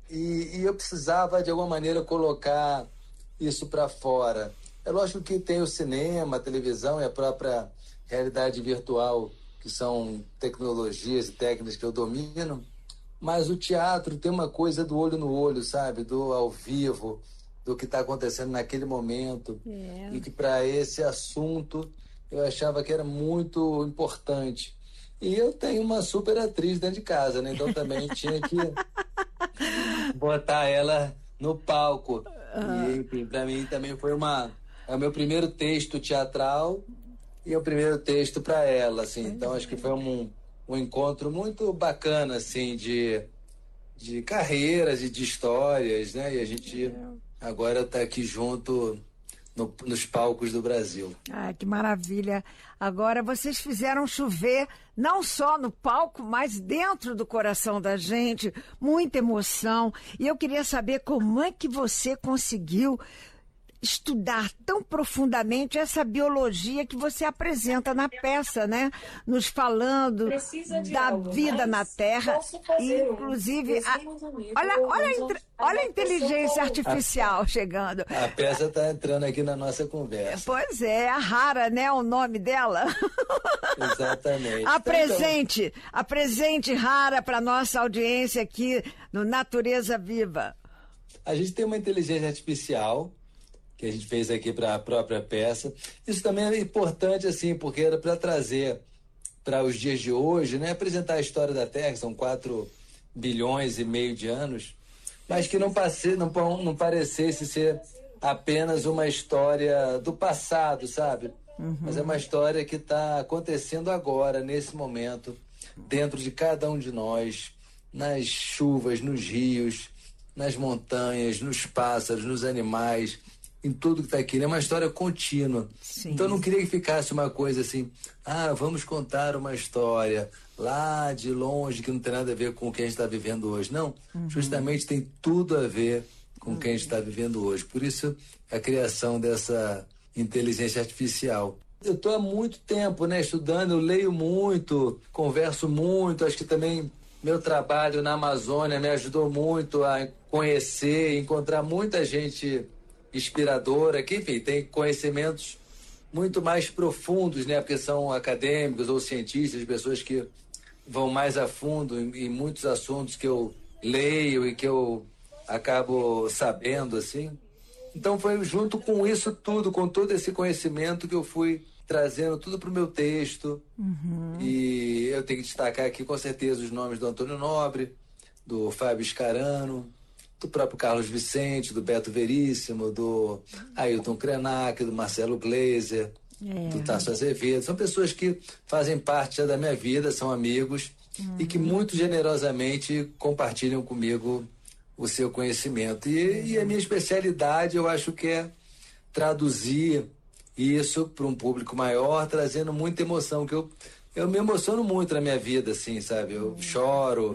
e eu precisava, de alguma maneira, colocar isso para fora. É lógico que tem o cinema, a televisão e a própria realidade virtual, que são tecnologias e técnicas que eu domino, mas o teatro tem uma coisa do olho no olho, sabe? Do ao vivo, do que está acontecendo naquele momento. É. E que para esse assunto eu achava que era muito importante. E eu tenho uma super atriz dentro de casa, né? Então também tinha que botar ela no palco. E, enfim, para mim também foi é o meu primeiro texto teatral e é o primeiro texto para ela, assim. Então acho que foi um encontro muito bacana, assim, de carreiras e de histórias, né? E a gente agora está aqui junto nos palcos do Brasil. Ah, que maravilha. Agora vocês fizeram chover não só no palco, mas dentro do coração da gente, muita emoção. E eu queria saber como é que você conseguiu estudar tão profundamente essa biologia que você apresenta na peça, né? Nos falando da vida na Terra, inclusive olha a inteligência artificial chegando. A peça está entrando aqui na nossa conversa. Pois é, a Rara, né? O nome dela. Exatamente. Apresente Rara para nossa audiência aqui no Natureza Viva. A gente tem uma inteligência artificial que a gente fez aqui para a própria peça. Isso também é importante, assim, porque era para trazer para os dias de hoje, né? Apresentar a história da Terra, que são 4,5 bilhões de anos, mas que não parecesse ser apenas uma história do passado, sabe? Mas é uma história que está acontecendo agora, nesse momento, dentro de cada um de nós, nas chuvas, nos rios, nas montanhas, nos pássaros, nos animais, em tudo que está aqui. É uma história contínua. Sim. Então eu não queria que ficasse uma coisa assim, vamos contar uma história lá de longe que não tem nada a ver com o que a gente está vivendo hoje. Não, justamente tem tudo a ver com o que a gente está vivendo hoje. Por isso a criação dessa inteligência artificial. Eu estou há muito tempo, né, estudando, eu leio muito, converso muito, acho que também meu trabalho na Amazônia me ajudou muito a conhecer, encontrar muita gente inspiradora, que, enfim, tem conhecimentos muito mais profundos, né? Porque são acadêmicos ou cientistas, pessoas que vão mais a fundo em muitos assuntos que eu leio e que eu acabo sabendo, assim. Então foi junto com isso tudo, com todo esse conhecimento, que eu fui trazendo tudo para o meu texto. E eu tenho que destacar aqui com certeza os nomes do Antônio Nobre, do Fábio Scarano, do próprio Carlos Vicente, do Beto Veríssimo, do Ailton Krenak, do Marcelo Gleiser, do Tasso Azevedo. São pessoas que fazem parte da minha vida, são amigos e que muito generosamente compartilham comigo o seu conhecimento. E a minha especialidade, eu acho que é traduzir isso para um público maior, trazendo muita emoção, que eu me emociono muito na minha vida, assim, sabe? Eu choro.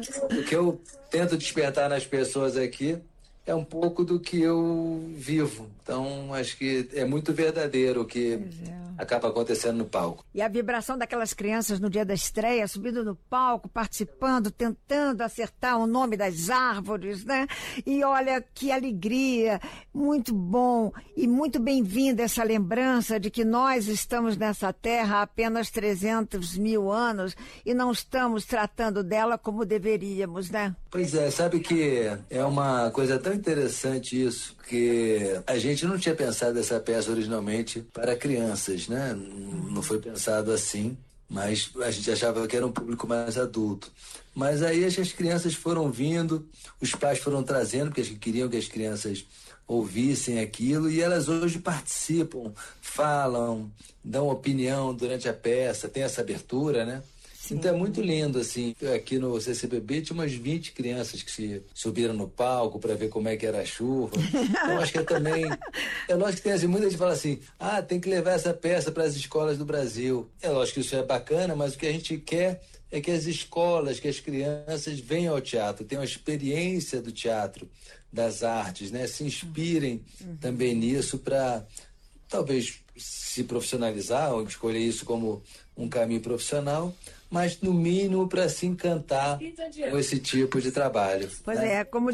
O que eu tento despertar nas pessoas aqui é um pouco do que eu vivo. Então, acho que é muito verdadeiro o que acaba acontecendo no palco. E a vibração daquelas crianças no dia da estreia, subindo no palco, participando, tentando acertar o nome das árvores, né? E olha que alegria, muito bom e muito bem-vinda essa lembrança de que nós estamos nessa terra há apenas 300 mil anos e não estamos tratando dela como deveríamos, né? Pois é, sabe que é uma coisa tão interessante isso, que a gente não tinha pensado essa peça originalmente para crianças, né? Não foi pensado assim, mas a gente achava que era um público mais adulto. Mas aí as crianças foram vindo, os pais foram trazendo, porque queriam que as crianças ouvissem aquilo, e elas hoje participam, falam, dão opinião durante a peça, tem essa abertura, né? Sim. Então é muito lindo, assim. Aqui no CCBB tinha umas 20 crianças que subiram no palco para ver como é que era a chuva. Então acho que também... É lógico que tem assim, muita gente fala assim, tem que levar essa peça para as escolas do Brasil. É lógico que isso é bacana, mas o que a gente quer é que as escolas, que as crianças venham ao teatro, tenham a experiência do teatro, das artes, né? Se inspirem também nisso para talvez se profissionalizar ou escolher isso como um caminho profissional, mas no mínimo para se encantar com esse tipo de trabalho. Pois né? é, como